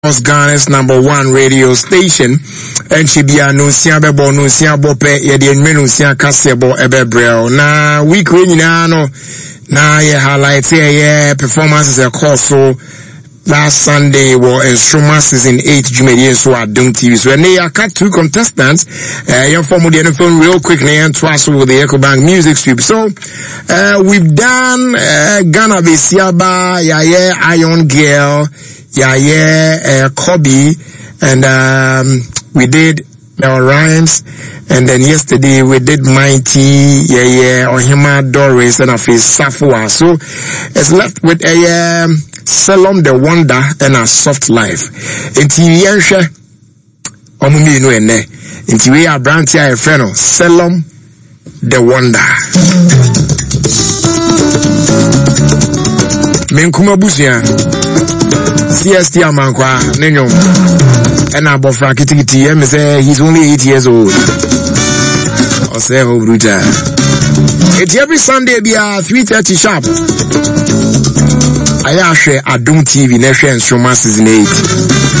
Ghana's #1 radio station, and she be a no siabebo no siabope yedi menu sia kasebo ebebrel na week we nyina no na ye highlight ye performances a course. So last Sunday was Instrument Season 8 Jumedi so Adum TV. So and they are cut two contestants. Your form of the phone real quick and twice with the EcoBank music sweep. So we've done Ghana Besiaba, Yaye Iron Girl, Yaye Kobe, and we did Mel Rhymes, and then yesterday we did Mighty, Ohima Doris, and a face Safua. So it's left with a Selam the Wonder and a Soft Life. In TV, Omumi no ene. In TV, a branch a friend, Selam the Wonder. Menkuma Busia. CST Amankwa Nenyo and Abofra Kitty say he's only 8 years old. Or say how brutal. It's every Sunday be 3:30 sharp. I share Adum TV Nation Instrument Season 8.